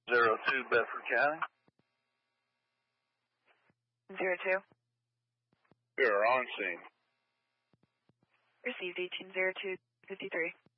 02 Bedford County. 02. You're on scene. Received 180253.